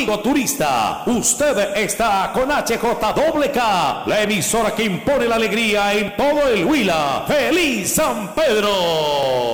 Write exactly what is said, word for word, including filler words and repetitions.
amigo turista, usted está con H J K, la emisora que impone la alegría en todo el Huila. ¡Feliz San Pedro!